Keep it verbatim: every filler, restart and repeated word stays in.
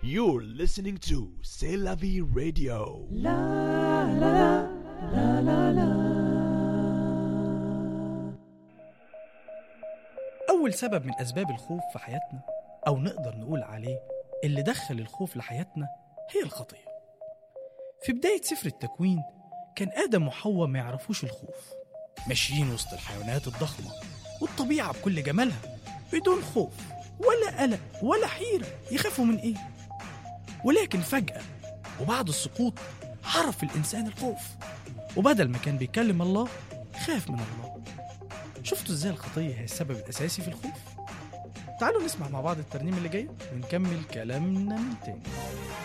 You're listening to C'est la vie radio. La la la la la. أول سبب من أسباب الخوف في حياتنا، أو نقدر نقول عليه اللي دخل الخوف لحياتنا، هي الخطية. في بداية سفر التكوين كان آدم وحواء ما يعرفوش الخوف، ماشيين وسط الحيوانات الضخمة والطبيعة بكل جمالها بدون خوف ولا قلق ولا حيرة. يخافوا من إيه؟ ولكن فجأة وبعد السقوط عرف الإنسان الخوف، وبدل ما كان بيكلم الله خاف من الله. شفتوا إزاي الخطية هي السبب الأساسي في الخوف؟ تعالوا نسمع مع بعض الترنيم اللي جاي ونكمل كلامنا من تاني.